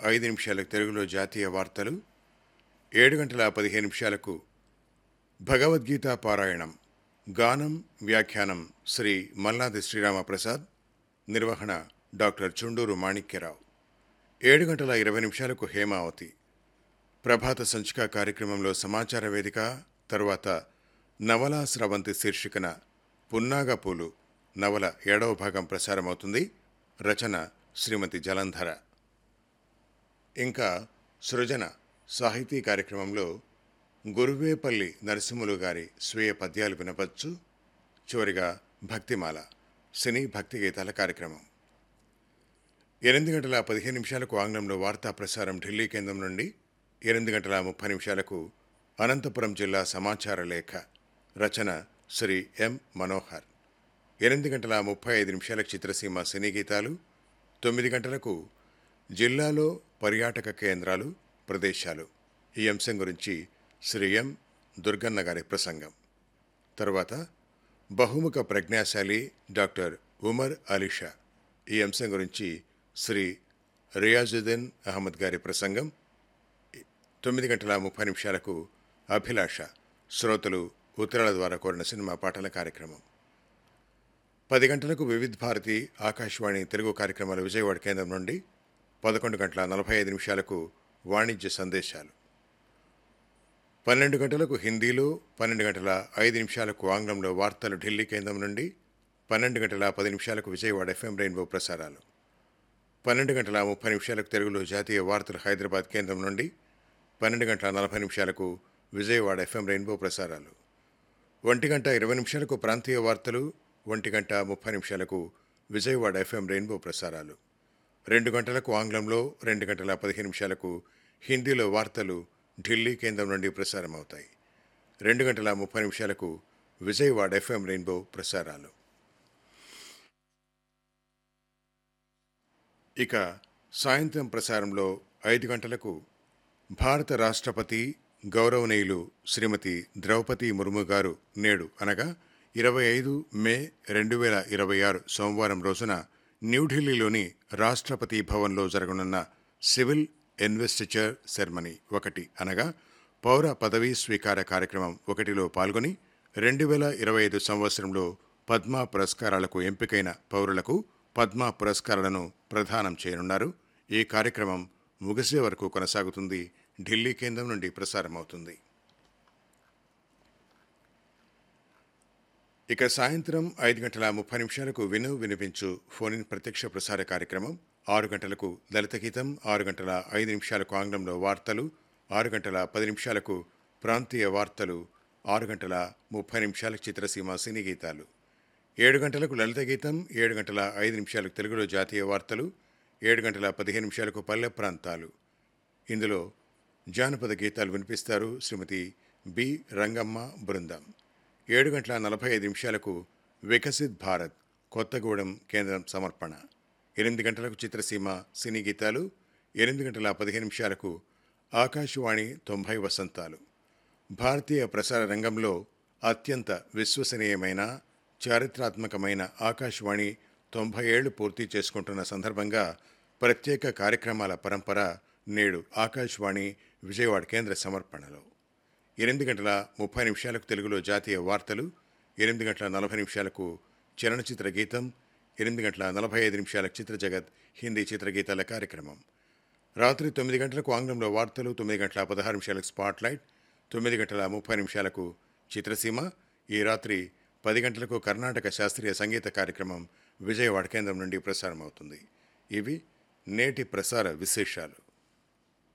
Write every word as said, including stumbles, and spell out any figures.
ఐదు నిమిషాలకు తెలుగులో జాతీయ వార్తలు, ఏడు గంటల పదిహేను నిమిషాలకు భగవద్గీత పారాయణం, గానం వ్యాఖ్యానం శ్రీ మల్లాది శ్రీరామప్రసాద్, నిర్వహణ డాక్టర్ చుండూరు మాణిక్యరావు. ఏడు గంటల ఇరవై నిమిషాలకు హేమావతి ప్రభాత సంచిక కార్యక్రమంలో సమాచార వేదిక, తరువాత నవలా స్రవంతి శీర్షికన పున్నాగపూలు నవల ఏడవ భాగం ప్రసారమవుతుంది. రచన శ్రీమతి జలంధర. ఇంకా సృజన సాహితీ కార్యక్రమంలో గురువేపల్లి నరసింహులు గారి స్వీయ పద్యాలు వినవచ్చు. చివరిగా భక్తిమాల సినీ భక్తి గీతాల కార్యక్రమం. ఎనిమిది గంటల పదిహేను నిమిషాలకు ఆంగ్లంలో వార్తా ప్రసారం ఢిల్లీ కేంద్రం నుండి. ఎనిమిది గంటల ముప్పై నిమిషాలకు అనంతపురం జిల్లా సమాచార లేఖ, రచన శ్రీ ఎం మనోహర్. ఎనిమిది గంటల ముప్పై ఐదు నిమిషాలకు చిత్రసీమ సినీ గీతాలు. తొమ్మిది గంటలకు జిల్లాలో పర్యాటక కేంద్రాలు, ప్రదేశాలు, ఈ అంశం గురించి శ్రీ ఎం దుర్గన్న గారి ప్రసంగం. తరువాత బహుముఖ ప్రజ్ఞాశాలి డాక్టర్ ఉమర్ అలీషా, ఈ అంశం గురించి శ్రీ రియాజుద్దీన్ అహ్మద్ గారి ప్రసంగం. తొమ్మిది గంటల ముప్పై నిమిషాలకు అభిలాష, శ్రోతలు ఉత్తరాల ద్వారా కోరిన సినిమా పాటల కార్యక్రమం. పది గంటలకు వివిధ్ భారతి ఆకాశవాణి తెలుగు కార్యక్రమాల విజయవాడ కేంద్రం నుండి. పదకొండు గంటల నలభై ఐదు నిమిషాలకు వాణిజ్య సందేశాలు. పన్నెండు గంటలకు హిందీలో, పన్నెండు గంటల ఐదు నిమిషాలకు ఆంగ్లంలో వార్తలు ఢిల్లీ కేంద్రం నుండి. పన్నెండు గంటల పది నిమిషాలకు విజయవాడ ఎఫ్ఎం రెయిన్బో ప్రసారాలు. పన్నెండు గంటల ముప్పై నిమిషాలకు తెలుగులో జాతీయ వార్తలు హైదరాబాద్ కేంద్రం నుండి. పన్నెండు గంటల నలభై నిమిషాలకు విజయవాడ ఎఫ్ఎం రెయిన్బో ప్రసారాలు. ఒంటి గంట ఇరవై నిమిషాలకు ప్రాంతీయ వార్తలు. ఒంటి గంట ముప్పై నిమిషాలకు విజయవాడ ఎఫ్ఎం రెయిన్బో ప్రసారాలు. రెండు గంటలకు ఆంగ్లంలో, రెండు గంటల పదిహేను నిమిషాలకు హిందీలో వార్తలు ఢిల్లీ కేంద్రం నుండి ప్రసారమవుతాయి. రెండు గంటల ముప్పై నిమిషాలకు విజయవాడ ఎఫ్ఎం రెయిన్బో ప్రసారాలు. ఇక సాయంత్రం ప్రసారంలో ఐదు గంటలకు భారత రాష్ట్రపతి గౌరవనీయులు శ్రీమతి ద్రౌపది ముర్ము గారు నేడు అనగా ఇరవై ఐదు మే రెండు వేల ఇరవై ఆరు సోమవారం రోజున న్యూఢిల్లీలోని రాష్ట్రపతి భవన్లో జరగనున్న సివిల్ ఇన్వెస్టిచర్ సెరమనీ ఒకటి అనగా పౌర పదవీ స్వీకార కార్యక్రమం ఒకటిలో పాల్గొని రెండు వేల ఇరవై ఐదు సంవత్సరంలో పద్మ పురస్కారాలకు ఎంపికైన పౌరులకు పద్మ పురస్కారాలను ప్రదానం చేయనున్నారు. ఈ కార్యక్రమం ముగిసే వరకు కొనసాగుతుంది. ఢిల్లీ కేంద్రం నుండి ప్రసారమవుతుంది. ఇక సాయంత్రం ఐదు గంటల ముప్పై నిమిషాలకు విను వినిపించు ఫోన్ ఇన్ ప్రత్యక్ష ప్రసార కార్యక్రమం. ఆరు గంటలకు లలిత గీతం, ఆరు గంటల ఐదు నిమిషాలకు ఆంగ్లంలో వార్తలు, ఆరు గంటల పది నిమిషాలకు ప్రాంతీయ వార్తలు, ఆరు గంటల ముప్పై నిమిషాలకు చిత్రసీమ సినీ గీతాలు. ఏడు గంటలకు లలిత గీతం, ఏడు గంటల ఐదు నిమిషాలకు తెలుగులో జాతీయ వార్తలు, ఏడు గంటల పదిహేను నిమిషాలకు పల్లె ప్రాంతాలు. ఇందులో జానపద గీతాలు వినిపిస్తారు శ్రీమతి బి రంగమ్మ బృందం. ఏడు గంటల నలభై ఐదు నిమిషాలకు వికసిత్ భారత్ కొత్తగూడెం కేంద్రం సమర్పణ. ఎనిమిది గంటలకు చిత్రసీమ సినీ గీతాలు, ఎనిమిది గంటల పదిహేను నిమిషాలకు ఆకాశవాణి తొంభై వసంతాలు. భారతీయ ప్రసార రంగంలో అత్యంత విశ్వసనీయమైన, చారిత్రాత్మకమైన ఆకాశవాణి తొంభై ఏళ్లు పూర్తి చేసుకుంటున్న సందర్భంగా ప్రత్యేక కార్యక్రమాల పరంపర నేడు ఆకాశవాణి విజయవాడ కేంద్ర సమర్పణలో. ఎనిమిది గంటల ముప్పై నిమిషాలకు తెలుగులో జాతీయ వార్తలు, ఎనిమిది గంటల నలభై నిమిషాలకు చలనచిత్ర గీతం, ఎనిమిది గంటల నలభై ఐదు నిమిషాలకు చిత్ర జగత్ హిందీ చిత్రగీతాల కార్యక్రమం. రాత్రి తొమ్మిది గంటలకు ఆంగ్లంలో వార్తలు, తొమ్మిది గంటల పదహారు నిమిషాలకు స్పాట్లైట్, తొమ్మిది గంటల ముప్పై నిమిషాలకు చిత్రసీమ. ఈ రాత్రి పది గంటలకు కర్ణాటక శాస్త్రీయ సంగీత కార్యక్రమం విజయవాడ కేంద్రం నుండి ప్రసారమవుతుంది. ఇవి నేటి ప్రసార విశేషాలు.